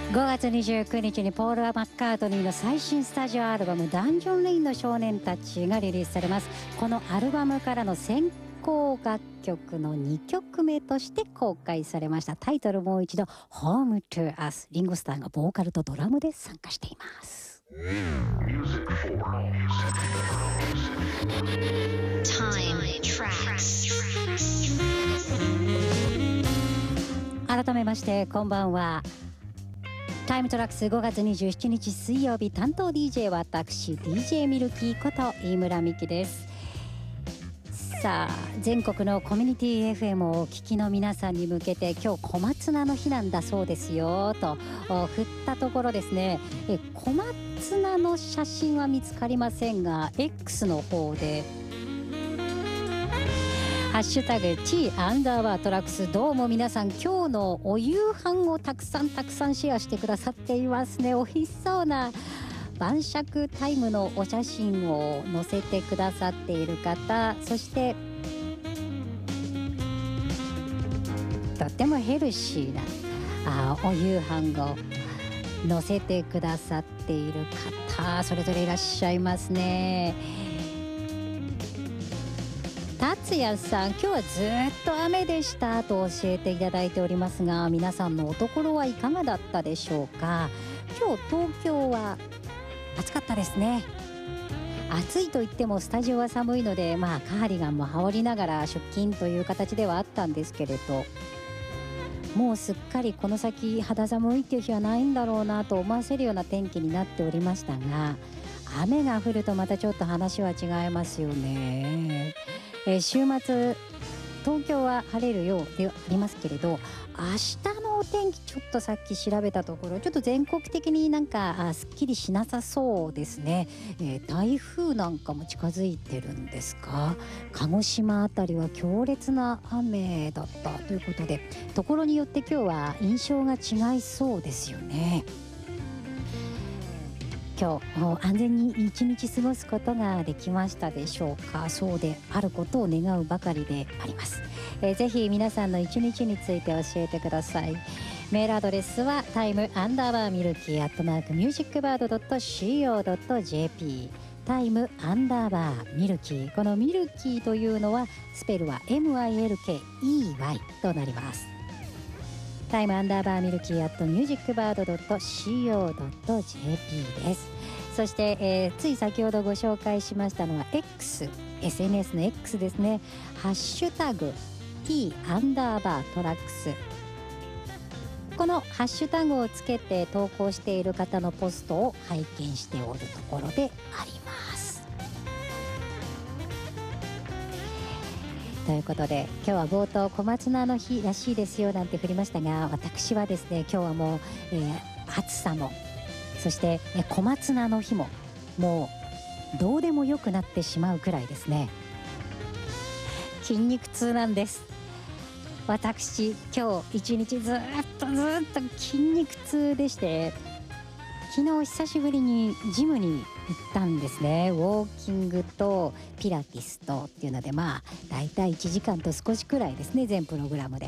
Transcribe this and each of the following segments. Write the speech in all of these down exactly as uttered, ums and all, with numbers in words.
ごがつにじゅうくにちにポール・マッカートニーの最新スタジオアルバムダンジョン・レインの少年たちがリリースされます。このアルバムからの先行楽曲のにきょくめとして公開されました。タイトルもう一度 Home to Us。 リンゴスターがボーカルとドラムで参加しています。 Music for Time Tracks。 改めましてこんばんは。タイムトラックスごがつにじゅうしちにち水曜日、担当 ディージェー は私 ディージェー ミルキーこと飯村美希です。さあ、全国のコミュニティ エフエム をお聞きの皆さんに向けて、今日小松菜の日なんだそうですよと振ったところですね、え小松菜の写真は見つかりませんが X の方でハッシュタグ T アンダーバートラックス、どうも皆さん今日のお夕飯をたくさんたくさんシェアしてくださっていますね。おいしそうな晩酌タイムのお写真を載せてくださっている方、そしてとってもヘルシーなあお夕飯を載せてくださっている方、それぞれいらっしゃいますね。達也さん、今日はずっと雨でしたと教えていただいておりますが、皆さんのおところはいかがだったでしょうか。今日東京は暑かったですね。暑いといってもスタジオは寒いので、まあカーディガンも羽織りながら出勤という形ではあったんですけれど、もうすっかりこの先肌寒いっていう日はないんだろうなと思わせるような天気になっておりましたが、雨が降るとまたちょっと話は違いますよね。えー、週末東京は晴れるようでありますけれど、明日のお天気ちょっとさっき調べたところ、ちょっと全国的になんかすっきりしなさそうですね。えー、台風なんかも近づいてるんですか。鹿児島あたりは強烈な雨だったということで、ところによって今日は印象が違いそうですよね。今日安全に一日過ごすことができましたでしょうか。そうであることを願うばかりであります。えー、ぜひ皆さんの一日について教えてください。メールアドレスはタイムアンダーバーミルキーアットマークミュージックバードドットシーオードットジェーピー、 タイムアンダーバーミルキー、このミルキーというのはスペルは エムアイエルケーイーワイ となります。タイムアンダーバーミルキーアットミュージックバードドットシーオードットジェーピー です。そして、えー、つい先ほどご紹介しましたのは X、 エスエヌエス の X ですね。ハッシュタグ T アンダーバートラックス、このハッシュタグをつけて投稿している方のポストを拝見しておるところであります。ということで今日は冒頭小松菜の日らしいですよなんて振りましたが、私はですね今日はもう、えー、暑さもそして小松菜の日ももうどうでもよくなってしまうくらいですね。筋肉痛なんです。私今日一日ずっとずっと筋肉痛でして、昨日久しぶりにジムに行ったんですね。ウォーキングとピラティスとっていうので、まあだいたいいちじかんと少しくらいですね、全プログラムで。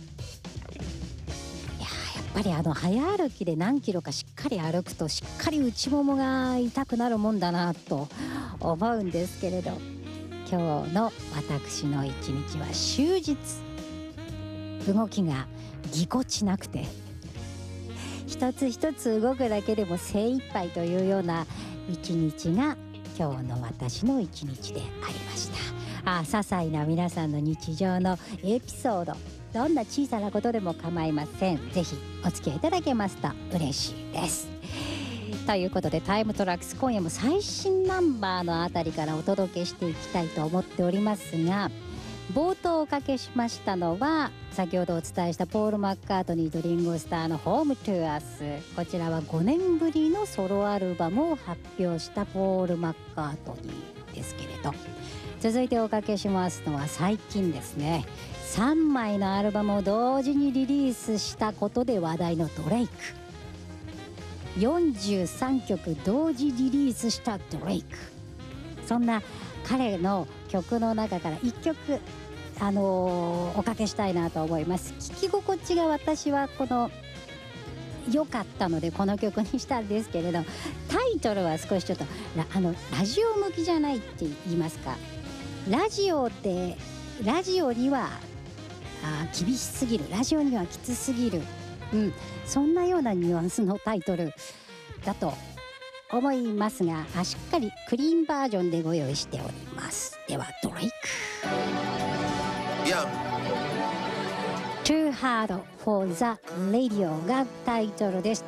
やっぱりあの早歩きで何キロかしっかり歩くとしっかり内ももが痛くなるもんだなと思うんですけれど、今日の私の一日は終日動きがぎこちなくて、一つ一つ動くだけでも精一杯というような一日が今日の私の一日でありました。あ、些細な皆さんの日常のエピソード、どんな小さなことでも構いません。ぜひお付き合いいただけますと嬉しいです。ということでタイムトラックス、今夜も最新ナンバーのあたりからお届けしていきたいと思っておりますが、冒頭おかけしましたのは先ほどお伝えしたポール・マッカートニーとリンゴスターの Home to Us。 こちらはごねんぶりのソロアルバムを発表したポール・マッカートニーですけれど、続いておかけしますのは最近ですね、さんまいのアルバムを同時にリリースしたことで話題のドレイク。よんじゅうさんきょく同時リリースしたドレイク。そんな彼の曲の中からいっきょく、あのー、おかけしたいなと思います。聴き心地が私はこの良かったのでこの曲にしたんですけれど、タイトルは少しちょっとラあのラジオ向きじゃないって言いますか、ラジオってラジオにはあ厳しすぎる、ラジオにはきつすぎる、うん、そんなようなニュアンスのタイトルだと思いますが、あしっかりクリーンバージョンでご用意しております。ではドレイク Too Hard for the Radio がタイトルです。